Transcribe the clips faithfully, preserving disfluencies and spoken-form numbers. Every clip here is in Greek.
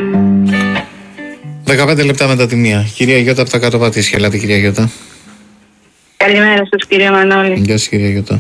δεκαπέντε λεπτά μετά τη μία. Κυρία Γιώτα από τα κάτω Πατήσια. Ελάτε, κυρία Γιώτα. Καλημέρα σας, κυρία Μανώλη. Γεια σας, κυρία Γιώτα.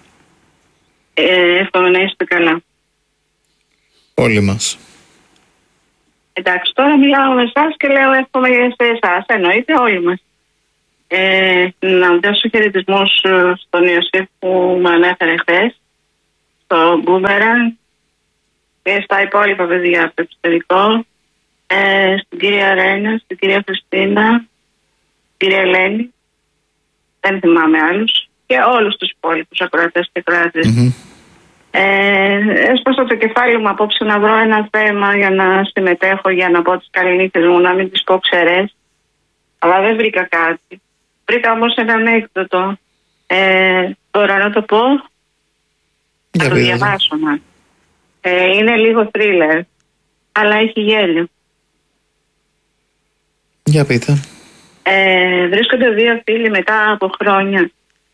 Ε, εύχομαι να είστε καλά. Όλοι μας. Εντάξει, τώρα μιλάω με εσάς και λέω εύχομαι σε εσάς. Εννοείται όλοι μας. Ε, να δώσω χαιρετισμούς στον Ιωσήφ που με ανέφερε χθες, στο Μπούμεραν και στα υπόλοιπα παιδιά από το εξωτερικό, ε, στην κυρία Ρένα, στην κυρία Χριστίνα, στην κυρία Ελένη, δεν θυμάμαι άλλους, και όλους τους υπόλοιπους ακροατές και ακροατές. Mm-hmm. Ε, έσπασα το κεφάλι μου απόψε να βρω ένα θέμα για να συμμετέχω, για να πω τις καληνύχτες μου, να μην τις πω ξερές, αλλά δεν βρήκα κάτι. Βρήκα όμως ένα ανέκδοτο. Ε, τώρα να το πω, για να το διαβάσω. Ε, είναι λίγο θρίλερ, αλλά έχει γέλιο. Για πείτε. Ε, βρίσκονται δύο φίλοι μετά από χρόνια.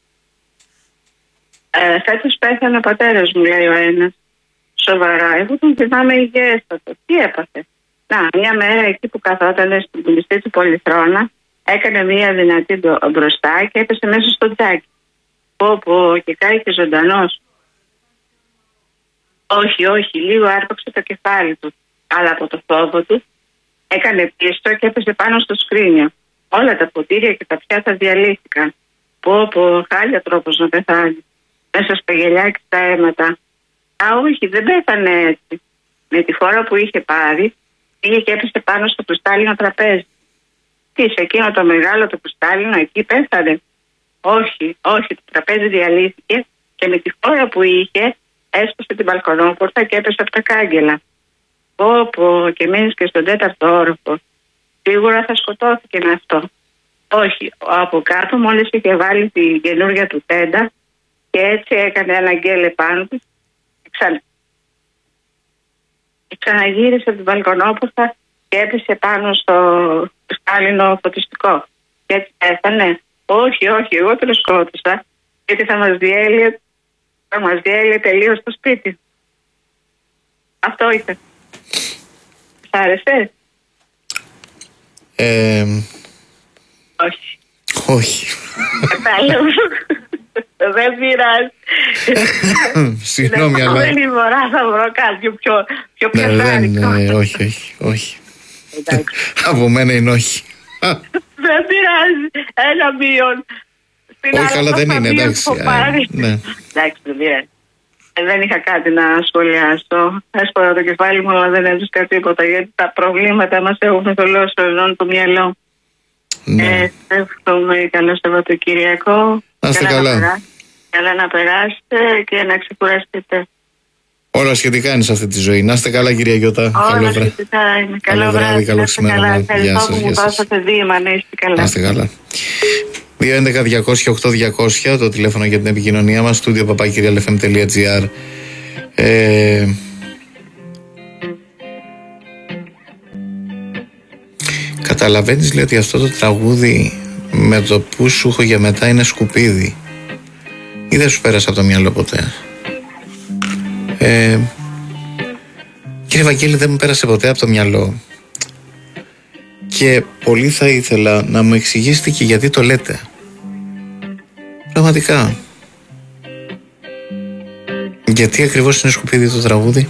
Ε, φέτος πέθανε ο πατέρας μου, λέει ο ένας. Σοβαρά, εγώ τον θυμάμαι υγιέστατο. Τι έπαθε? Να, μια μέρα εκεί που καθόταν στην πουλιστή του Πολυθρόνα, έκανε μια δυνατή μπροστά και έπεσε μέσα στο τζάκι. Πω πω, και κάηκε ζωντανός. Όχι, όχι, λίγο άρπαξε το κεφάλι του. Αλλά από το φόβο του έκανε πίσω και έπεσε πάνω στο σκρίνιο. Όλα τα ποτήρια και τα πιάτα διαλύθηκαν. Πω πω, χάλια τρόπος να πεθάνει. Μέσα στα γελιά και στα αίματα. Α, όχι, δεν πέθανε έτσι. Με τη φόρα που είχε πάρει, πήγε και έπεσε πάνω στο κρυστάλλινο τραπέζι. Τι, σε εκείνο το μεγάλο το κρυστάλλινο, εκεί πέθανε? Όχι, όχι, το τραπέζι διαλύθηκε και με τη φόρα που είχε έσπασε την μπαλκονόπορτα και έπεσε από τα κάγκελα. Πω πω, και μείνεις και στον τέταρτο όροφο. Σίγουρα θα σκοτώθηκε με αυτό. Όχι, από κάτω μόλις είχε βάλει την καινούργια του τέντα και έτσι έκανε ένα γκέλε πάνω του και, ξα... και ξαναγύρισε από την μπαλκονόπορτα και έπεσε πάνω στο κρυστάλλινο φωτιστικό. Και έτσι πέθανε. Όχι, όχι, εγώ τον σκότωσα, γιατί θα μας διέλυε, θα μας διέλυε τελείως το σπίτι. Αυτό ήταν. Σ' άρεσε? Ε, όχι. Όχι. Κατάλαβα. Δεν πειράζει. Συγγνώμη, αλλά... Δεν φορά θα βρω κάτι πιο, πιο πιαθάρικο. Ναι, ναι, όχι, όχι, όχι. Από μένα είναι όχι. Δεν πειράζει. Ένα μείον. Όχι, αλλά δεν είναι, εντάξει. Εντάξει, δεν πειράζει. Δεν είχα κάτι να σχολιάσω. Έσπαρα το κεφάλι μου, αλλά δεν έβρισκα τίποτα, γιατί τα προβλήματα μας έχουν θολώσει όλο το μυαλό. Ναι. Ε, εύχομαι καλό Σαββατοκυριακό. Να είστε καλά. Καλά. Καλά να περάσετε και να ξεκουραστείτε. Όλα σχετικά είναι σε αυτή τη ζωή. Να είστε καλά, κυρία Γιώτα. Όλα σχετικά είναι. Καλό βράδυ, καλό ξημέρωμα. Ευχαριστώ που μου δώσατε βήμα. Να είστε καλά. Να είστε καλά. δύο έντεκα διακόσια οκτώ διακόσια το τηλέφωνο για την επικοινωνία μας, στούντιο παπάκυριαλεφm τελεία εφ εμ τελεία τζι άρ. ε, Καταλαβαίνεις, λέει, ότι αυτό το τραγούδι με το που σου έχω για μετά είναι σκουπίδι, ή δεν σου πέρασε από το μυαλό ποτέ? ε, Κύριε Βαγγέλη, δεν μου πέρασε ποτέ από το μυαλό και πολύ θα ήθελα να μου εξηγήσετε και γιατί το λέτε. Πραγματικά. Γιατί ακριβώς είναι σκουπίδι το τραγούδι?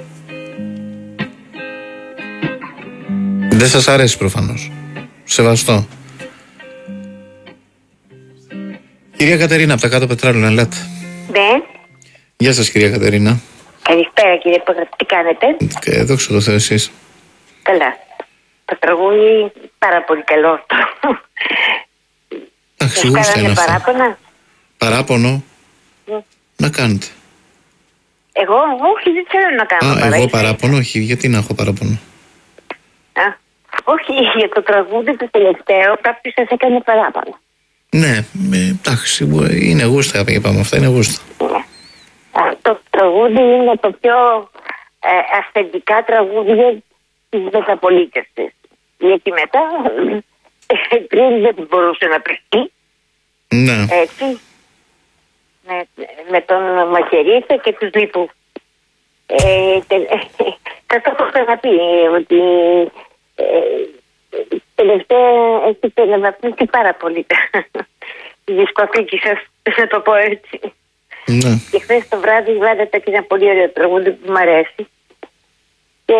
Δεν σας αρέσει προφανώς. Σεβαστό. Κυρία Κατερίνα από τα κάτω Πετράλων, ελάτε. Ναι. Γεια σας, κυρία Κατερίνα. Καλησπέρα, κύριε Παγα, τι κάνετε? Και δόξα τω Θεώ, εσείς? Καλά. Το τραγούδι πάρα πολύ καλό αυτό. Αχ, γούστα είναι αυτό. Παράπονα. Παράπονο? Mm. Να κάνετε. Εγώ, όχι, δεν θέλω να κάνω. Α, παρά, εγώ είσαι. παράπονο, όχι, γιατί να έχω παράπονο? Α, όχι, για το τραγούδι το τελευταίο κάποιος σας έκανε παράπονο. Ναι, εντάξει, είναι γούστα, είπαμε, αυτά είναι γούστα. Ναι. Το τραγούδι είναι το πιο ε, αυθεντικά τραγούδια της μεταπολίτευσης. Γιατί μετά πριν δεν μπορούσε να παιχτεί. Ναι. Έτσι. Με, με τον Μακερίθα και τους λοιπούς. Ε, τε, Θα το έχω ξαναπεί ότι ε, τελευταία έχετε αναβαθμίσει πάρα πολύ τη δισκοθήκη σας, θα το πω έτσι. Ναι. Και χθες το βράδυ βάλετε και ένα πολύ ωραίο τραγούδι που μου αρέσει. Και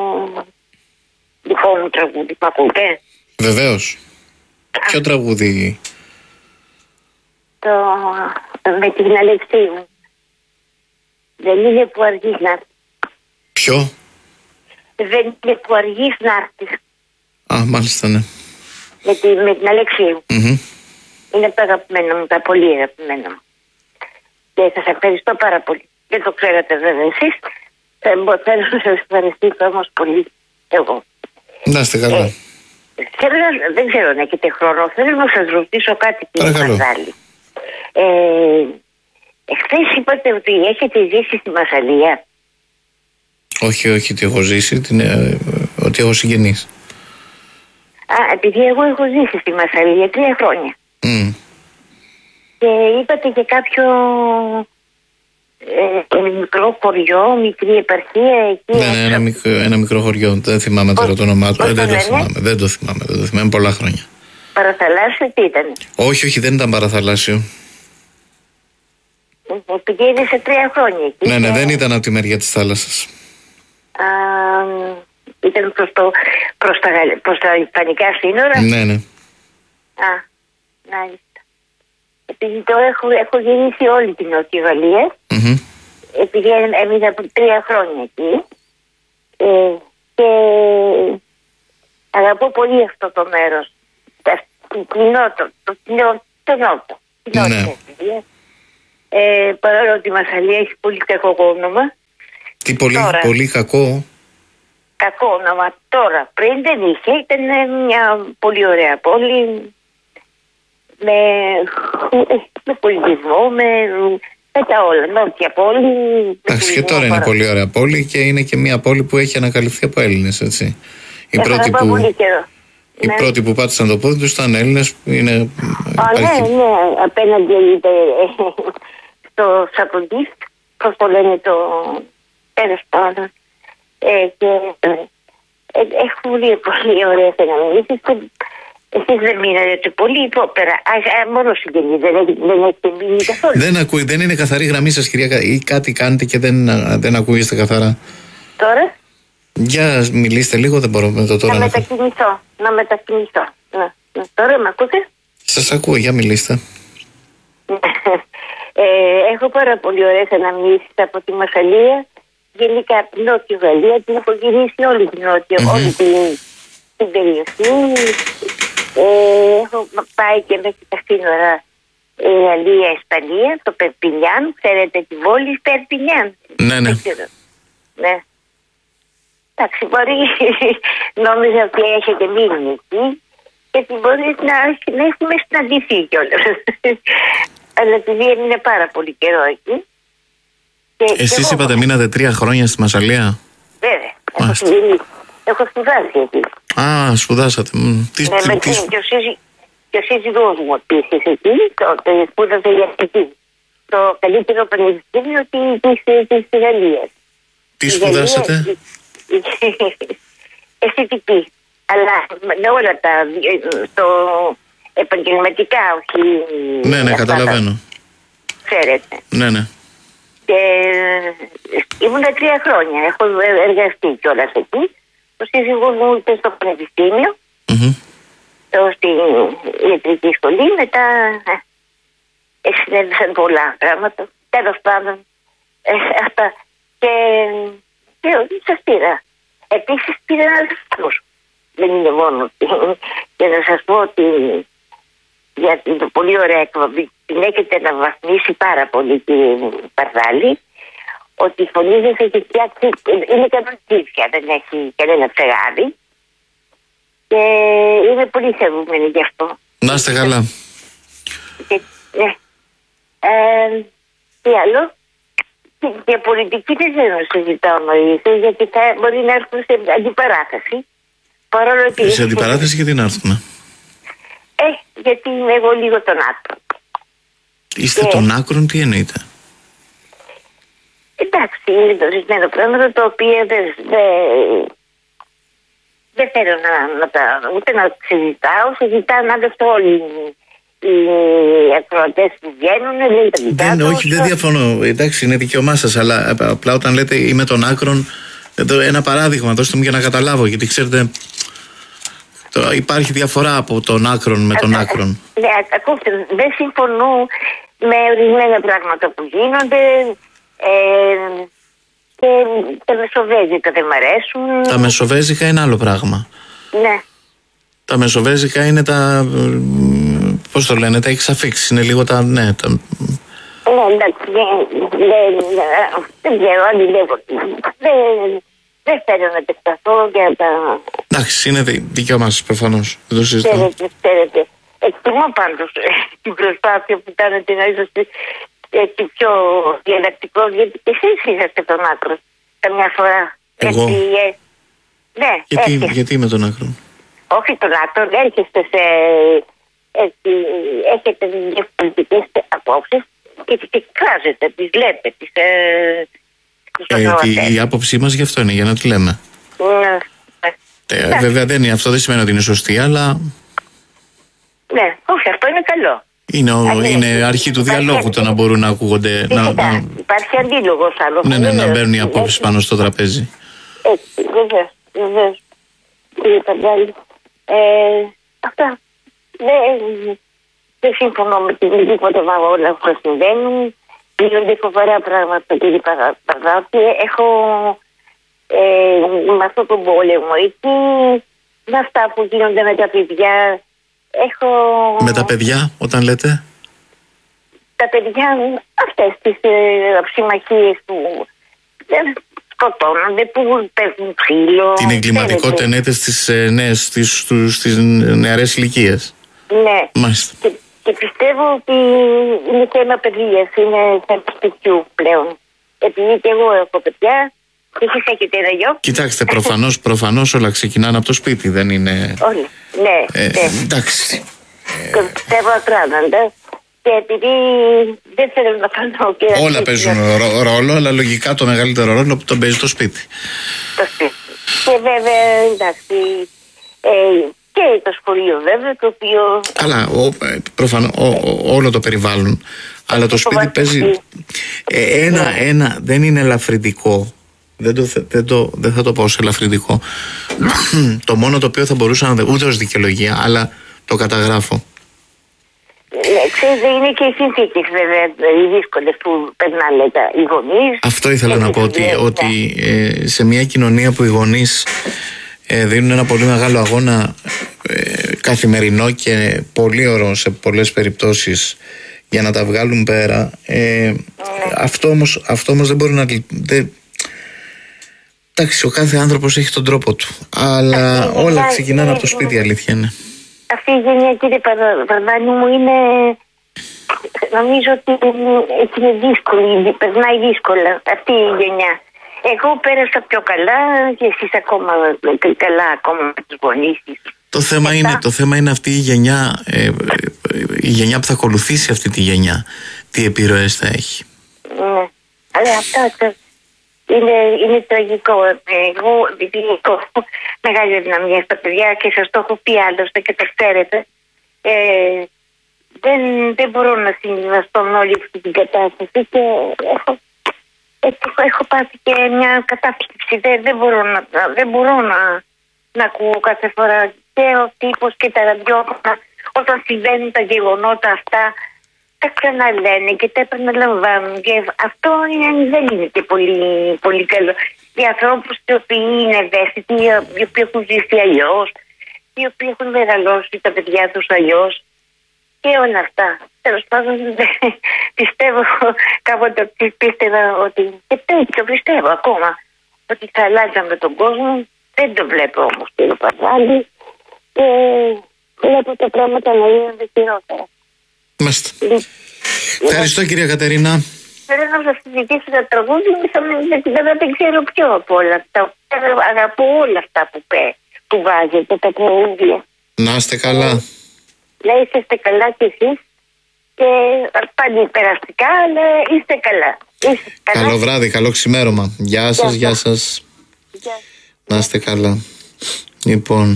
δικό μου τραγούδι, μ' ακούτε? Βεβαίως. Ποιο τραγούδι? Το με την Αλεξίου. Δεν είναι που αργείς να έρθεις. Ποιο? Δεν είναι που αργείς να έρθεις. Α, μάλιστα, ναι. Με, τη, με την Αλεξίου. Mm-hmm. Είναι το αγαπημένο μου, το πολύ αγαπημένο μου. Και σας ευχαριστώ πάρα πολύ. Δεν το ξέρατε βέβαια εσείς. Θέλω να σας ευχαριστήσω όμως πολύ εγώ. Να είστε καλά. Ε, θέλω, δεν ξέρω αν έχετε χρόνο. Θέλω να σας ρωτήσω κάτι, κύριε Μασάλη. Ε, Χθες είπατε ότι έχετε ζήσει στη Μασσαλία. Όχι, όχι, ότι έχω ζήσει, την, ε, ότι έχω συγγενείς. Α, επειδή εγώ έχω ζήσει στη Μασσαλία τρία χρόνια. Mm. Και είπατε και κάποιο ε, μικρό χωριό, μικρή επαρχία εκεί. Ναι, ναι, ένα, μικ, ένα μικρό χωριό, δεν θυμάμαι τώρα το όνομά του. Ε, δεν, το θυμάμαι, δεν το θυμάμαι, δεν το θυμάμαι, πολλά χρόνια. Παραθαλάσσιο τι ήταν? Όχι, όχι, δεν ήταν παραθαλάσσιο. Πηγαίνει σε τρία χρόνια εκεί. Ναι, ναι, και... δεν ήταν από τη μεριά της θάλασσας. Α, ήταν προς, το, προς, τα, προς τα ισπανικά σύνορα. Ναι, ναι. Α, μάλιστα. Επειδή τώρα έχω, έχω γυρίσει όλη την Νότια Γαλλία, mm-hmm. επειδή έμεινα από τρία χρόνια εκεί ε, και αγαπώ πολύ αυτό το μέρος. Το κοινό, το, το κοινό, το νότο. Ναι. Ε, παρόλο ότι η Μασσαλία έχει πολύ κακό όνομα. Τι πολύ, τώρα, πολύ κακό? Κακό όνομα. Τώρα, πριν δεν είχε, ήταν μια πολύ ωραία πόλη με, με πολιτισμό, με, με τα όλα. Νότια πόλη. Εντάξει, και τώρα είναι πάρα πολύ ωραία πόλη και είναι και μια πόλη που έχει ανακαλυφθεί από Έλληνες, έτσι. Οι πρώτοι που, πολύ καιρό. Οι ναι. πρώτοι που πάτησαν το πόδι τους ήταν Έλληνες. Είναι, Α, υπάρχει... ναι, ναι, απέναντι στο Σαποντίφ, πώς το λένε το τέλος πάντων. Ε, και ε, έχουν πολύ, πολύ ωραίες αναμνήσεις και εσείς δεν μείνατε πολύ υπόπερα. Α, μόνο συγγενείς, δεν, δεν έχετε μείνει καθόλου. Δεν ακούει, δεν είναι καθαρή γραμμή σας, κυρία, ή κάτι κάνετε και δεν, δεν ακούγεστε καθαρά. Τώρα. Για μιλήστε λίγο, δεν μπορώ με το τώρα. Να μετακινηθώ, να μετακινηθώ. Να, να, τώρα με ακούτε? Σας ακούω, για μιλήστε. ε, έχω πάρα πολύ ωραίες αναμνήσεις από τη Μασσαλία. Γενικά από την Νότια Γαλλία την έχω γυρίσει όλη την Νότια, mm-hmm. όλη την, την περιοχή. Ε, έχω πάει και μέχρι τα σύνορα ε, Γαλλία, Ισπανία, το Περπινιάν. Ξέρετε την πόλη Περπινιάν? Ναι, ναι. Ναι. Εντάξει, μπορεί, νόμιζα ότι έχετε μείνει εκεί και ότι μπορεί να, να έχουμε συναντηθεί κιόλας. Αλλά επειδή έμεινε πάρα πολύ καιρό εκεί. Και εσείς και είπατε εγώ... μείνατε τρία χρόνια στη Μασσαλία? Βέβαια, έχω, σπουδάσει, έχω σπουδάσει εκεί. Α, σπουδάσατε. Τι, ναι, τι, με, τι... Και, ο σύζυ, και ο σύζυγός μου επίσης εκεί, τότε σπούδασε ιατρική. Το καλύτερο πανεπιστήμιο της Γαλλίας. Τι σπουδάσατε? Αισθητική. Αλλά με όλα τα στο επαγγελματικά, όχι. Ναι, ναι, καταλαβαίνω. Ξέρετε. Ναι, ναι. Και ήμουν τρία χρόνια. Έχω εργαστεί κιόλας εκεί. Ο σύζυγός μου ήταν στο πανεπιστήμιο, mm-hmm. στην ιατρική σχολή. Μετά ε, συνέβησαν πολλά πράγματα. Τέλος πάντων, ε, αυτά. Και, και σας πήρα. Επίσης πήρα άλλους. Δεν είναι μόνο. Και να σας πω ότι για την πολύ ωραία εκπομπή την έχετε αναβαθμίσει πάρα πολύ, κύριε Παρδάλη, ότι η φωνή δεν έχει φτιάξει, είναι κανονική πια, δεν έχει κανένα ψεγάδι και είμαι πολύ θερούμενη γι' αυτό. Να είστε καλά. Και, ναι. Ε, τι άλλο? Για πολιτική δεν θέλω να συζητάω μαζί σας, γιατί θα μπορεί να έρθουν σε αντιπαράθεση. Παρόλο ότι... Σε αντιπαράθεση γιατί να έρθουν? Ε, γιατί είμαι εγώ λίγο των άκρων. Είστε και... των άκρων, τι εννοείτε? Εντάξει, είναι δοσισμένο πράγματα τα οποία δεν δε, δε θέλω να, να τα, ούτε να συζητάω. Συζητάνε άλλωστε όλοι οι ακροατές που βγαίνουν. Δεν, όχι, δεν διαφωνώ. Εντάξει, είναι δικαίωμά σας, αλλά απλά όταν λέτε είμαι των άκρων, ένα παράδειγμα δώστε μου για να καταλάβω, γιατί ξέρετε υπάρχει διαφορά από τον άκρον με τον άκρον. Ναι, ακούστε, δεν συμφωνώ με ορισμένα πράγματα που γίνονται. Ε, και τα μεσοβέζικα δεν μ' αρέσουν. Τα μεσοβέζικα είναι άλλο πράγμα. Ναι. Τα μεσοβέζικα είναι τα, πώς το λένε, τα έχεις αφήξει, είναι λίγο τα, ναι. Τα... Ναι, εντάξει, δεν ξέρω, αν λέγω, δεν θέλω να τεκταθώ για τα... Εντάξει, είναι δικαίωμά σας προφανώς, δεν το συζητώ. Ξέρετε, ξέρετε, εκτιμώ πάντως την προσπάθεια που κάνετε να είσαστε έτσι πιο διαλλακτικό, γιατί και εσείς είσαστε τον άκρο καμιά φορά. Εγώ. Έτσι, ε, ναι, γιατί, γιατί είμαι τον άκρο. Όχι τον άκρο, έρχεστε σε. Έτσι, έχετε διαφορετικές απόψεις και τις εκφράζετε, τις λέτε. Τις, ε, ε, η άποψή μας γι' αυτό είναι, για να τη λέμε. Ναι. Ε, βέβαια δεν είναι, αυτό δεν σημαίνει ότι είναι σωστή, αλλά. Ναι, όχι, αυτό είναι καλό. Είναι, ο, είναι αρχή του διαλόγου το να μπορούν να ακούγονται. Να, να... Υπάρχει αντίλογος άλλο. Ναι, ναι, να μπαίνουν οι απόψεις πάνω στο τραπέζι. Έτσι, βεβαίως, βεβαίως. Κύριε Παντάλη, ε, αυτά. Δεν, δεν συμφωνώ με την τίποτα από όλα που συμβαίνουν. Γίνονται φοβερά πράγματα, κύριε Παδάκη. Έχω ε, με αυτό τον πόλεμο εκεί, με αυτά που γίνονται με τα παιδιά. Έχω... Με τα παιδιά, όταν λέτε? Τα παιδιά, αυτές τις ε, συμμαχίες που δεν σκοτώνονται, που παίζουν ξύλο. Την εγκληματικότητα εννοείται στις, ε, νέες, στις, στους, στις νεαρές ηλικίες. Ναι. Μάλιστα. Και, και πιστεύω ότι είναι θέμα παιδείας, είναι θέμα σπιτιού πλέον. Επειδή και εγώ έχω παιδιά, και εσείς έχετε ένα γιο. Κοιτάξτε, προφανώς, προφανώς όλα ξεκινάνε από το σπίτι, δεν είναι... Όλοι, ναι, ε, ναι. Εντάξει. Το πιστεύω ακράδαντα. Και επειδή δεν θέλω να κάνω και... Όλα παίζουν ρόλο, ρόλο, αλλά λογικά το μεγαλύτερο ρόλο που τον παίζει το σπίτι. Το σπίτι. Και βέβαια, εντάξει, ε, και το σχολείο βέβαια, το οποίο... Καλά, προφανώς όλο το περιβάλλον. Αλλά το σπίτι παίζει... Ε, ένα, ναι. ένα δεν είναι ελαφρυντικό. Δεν, το, δεν, το, δεν θα το πω ως ελαφρυντικό. Το μόνο το οποίο θα μπορούσα να... Ούτε ως δικαιολογία, αλλά το καταγράφω. Ναι, ξέρετε, είναι και οι συνθήκες βέβαια, οι δύσκολες που περνάνε οι γονείς. Αυτό ήθελα να πω, ότι, ότι ε, σε μια κοινωνία που οι γονείς ε, δίνουν ένα πολύ μεγάλο αγώνα ε, καθημερινό και πολύ ωραίο σε πολλές περιπτώσεις για να τα βγάλουν πέρα, ε, ναι. αυτό, όμως, αυτό όμως δεν μπορεί να... Δεν, εντάξει, ο κάθε άνθρωπος έχει τον τρόπο του, αλλά αυτή όλα ξεκινάνε από το σπίτι, αλήθεια είναι. Αυτή η γενιά, κύριε Παρδάνη μου, είναι, νομίζω ότι είναι δύσκολη, περνάει δύσκολα αυτή η γενιά. Εγώ πέρασα πιο καλά και εσείς ακόμα καλά, ακόμα με τους γονείς. Το θέμα, είναι, το θέμα είναι αυτή η γενιά, ε, η γενιά που θα ακολουθήσει αυτή τη γενιά, τι επιρροές θα έχει. Ναι, αλλά αυτά είναι, είναι τραγικό. Εγώ, επειδή έχω μεγάλη δυναμία στα παιδιά και σας το έχω πει άλλωστε και το ξέρετε, ε, δεν, δεν μπορώ να συμβιβαστώ με όλη αυτή την κατάσταση και έχω, έχω, έχω πάθει και μια κατάθλιψη. Δεν, δεν μπορώ, να, δεν μπορώ να, να ακούω κάθε φορά και ο τύπος και τα ραδιόφωνα όταν συμβαίνουν τα γεγονότα αυτά. Τα ξαναλένε και τα επαναλαμβάνουν και αυτό είναι, δεν είναι και πολύ, πολύ καλό. Οι ανθρώπους οι οποίοι είναι ευαίσθητοι, οι οποίοι έχουν ζήσει αλλιώς, οι οποίοι έχουν μεγαλώσει τα παιδιά τους αλλιώς και όλα αυτά. Τέλος πάντων, πιστεύω, κάποτε πίστευα ότι, και τέτοιο πιστεύω ακόμα, ότι θα αλλάζαμε τον κόσμο. Δεν το βλέπω όμως, κύριε Παδάλη, και βλέπω τα πράγματα να γίνονται χειρότερα. Μάλιστα. Ευχαριστώ, κυρία Κατερίνα. Θέλω να σας συζητήσω τα τραγούδια, βέβαια δεν ξέρω ποιο από όλα αυτά. Αγαπώ όλα αυτά που, που βάζετε, τα τραγούδια. Να είστε καλά. Να είσαστε καλά κι εσείς. και πάλι περαστικά, αλλά είστε καλά. Είστε καλά. Καλό βράδυ, καλό ξημέρωμα. Γεια σας, γεια σας. Γεια. Να είστε καλά. Λοιπόν,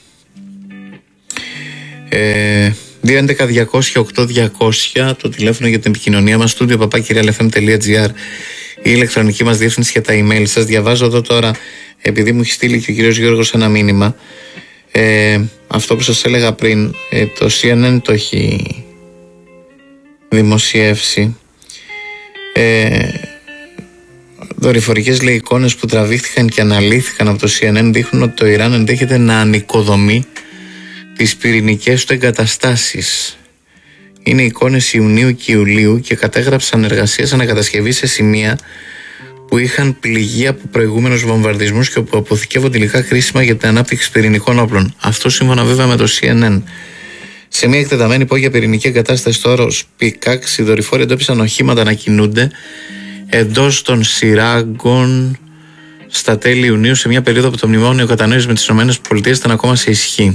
ε, δύο έντεκα διακόσια οκτώ διακόσια το τηλέφωνο για την επικοινωνία μας, studio παπάκι real f m τελεία g r, η ηλεκτρονική μας διεύθυνση και τα email σας. Διαβάζω εδώ τώρα, επειδή μου έχει στείλει και ο κύριος Γιώργος ένα μήνυμα, ε, αυτό που σας έλεγα πριν, ε, το σι εν εν το έχει δημοσιεύσει. Ε, δορυφορικές λέει εικόνες που τραβήχθηκαν και αναλύθηκαν από το σι εν εν δείχνουν ότι το Ιράν ενδέχεται να ανοικοδομεί τις πυρηνικές του εγκαταστάσεις. Είναι εικόνες Ιουνίου και Ιουλίου και κατέγραψαν εργασίες ανακατασκευή σε σημεία που είχαν πληγεί από προηγούμενους βομβαρδισμούς και όπου αποθηκεύονται υλικά χρήσιμα για την ανάπτυξη πυρηνικών όπλων. Αυτό σύμφωνα βέβαια με το σι εν εν. Σε μια εκτεταμένη υπόγεια πυρηνική εγκατάσταση στο όρος Πικάξ, οι δορυφόροι εντόπισαν οχήματα να κινούνται εντός των σειράγκων στα τέλη Ιουνίου, σε μια περίοδο που το μνημόνιο κατανόηση με τις ΗΠΑ ήταν ακόμα σε ισχύ.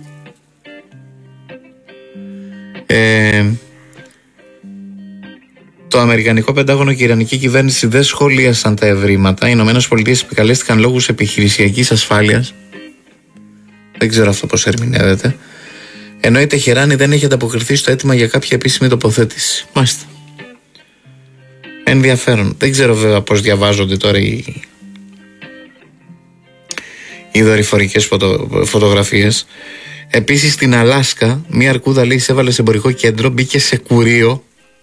Ε, το Αμερικανικό Πεντάγωνο και η Ιρανική κυβέρνηση δεν σχολίασαν τα ευρήματα. Οι ΗΠΑ επικαλέστηκαν λόγους επιχειρησιακής ασφάλειας. Δεν ξέρω αυτό πώς ερμηνεύεται. Ενώ η Τεχεράνη δεν έχει ανταποκριθεί στο αίτημα για κάποια επίσημη τοποθέτηση. Μάλιστα. Ενδιαφέρον. Δεν ξέρω βέβαια πώς διαβάζονται τώρα οι, οι δορυφορικές φωτο, φωτογραφίες. Επίσης στην Αλάσκα, μία αρκούδα λέει έβαλε σε εμπορικό κέντρο, μπήκε σε κουρίο,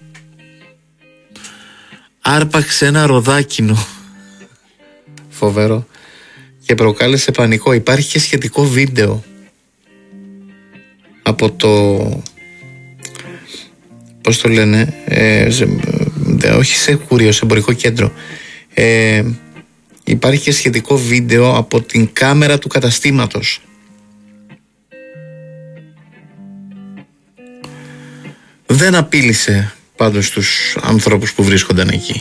άρπαξε ένα ροδάκινο. Φοβερό. Και προκάλεσε πανικό. Υπάρχει και σχετικό βίντεο από το, πώς το λένε, ε, σε, ε, όχι σε κουρίο, σε εμπορικό κέντρο. Ε, υπάρχει και σχετικό βίντεο από την κάμερα του καταστήματος. Δεν απείλησε πάντως τους ανθρώπους που βρίσκονταν εκεί.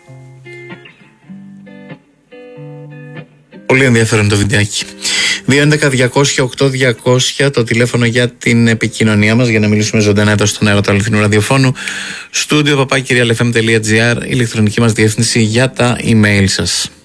Πολύ ενδιαφέρον το βιντεάκι. δύο έντεκα διακόσια οκτώ διακόσια το τηλέφωνο για την επικοινωνία μας, για να μιλήσουμε ζωντανά εδώ στον αέρα του αληθινού ραδιοφώνου. Studio παπάκι real f m τελεία g r, ηλεκτρονική μας διεύθυνση για τα email σας.